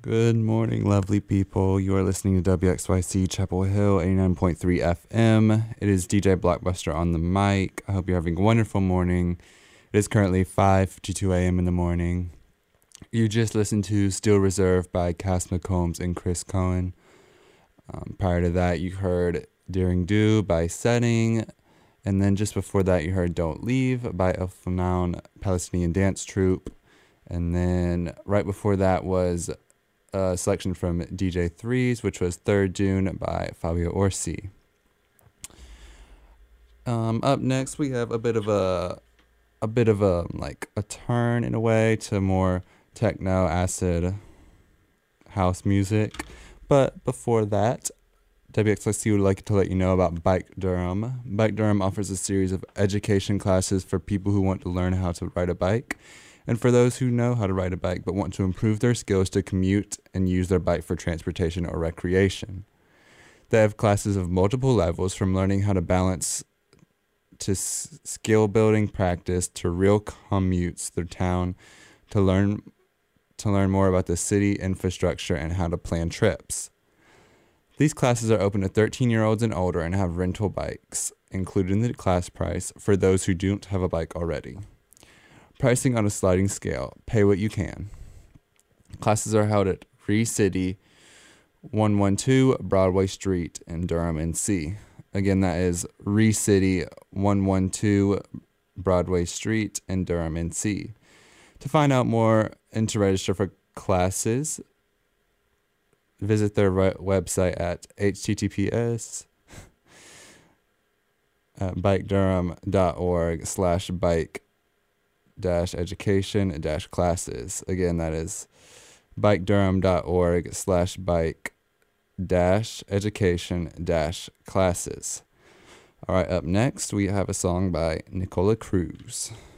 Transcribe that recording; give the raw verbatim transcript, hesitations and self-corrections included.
Good morning, lovely people. You are listening to W X Y C Chapel Hill eighty-nine point three F M. It is D J Blockbuster on the mic. I hope you're having a wonderful morning. It is currently five fifty-two a.m. in the morning. You just listened to Still Reserve by Cass McCombs and Chris Cohen. Um, prior to that, you heard Daring Do by Setting. And then just before that, you heard Don't Leave by El Fanaun Palestinian Dance Troupe. And then right before that was a selection from D J Threes, which was Third June by Fabio Orsi. Um, up next, we have a bit of a, a bit of a like a turn in a way to more techno acid house music. But before that, W X Y C would like to let you know about Bike Durham. Bike Durham offers a series of education classes for people who want to learn how to ride a bike, and for those who know how to ride a bike but want to improve their skills to commute and use their bike for transportation or recreation. They have classes of multiple levels, from learning how to balance to s- skill building practice to real commutes through town to learn to learn more about the city infrastructure and how to plan trips. These classes are open to thirteen-year-olds and older and have rental bikes included in the class price for those who don't have a bike already. Pricing on a sliding scale. Pay what you can. Classes are held at Ree City, one twelve Broadway Street in Durham, N C. Again, that is Ree City, one twelve Broadway Street in Durham, N C. To find out more and to register for classes, visit their re- website at https at bikedurham.org slash bike dash education dash classes. Again, that is bikedurham.org slash bike dash education dash classes. All right, up next, we have a song by Nicola Cruz.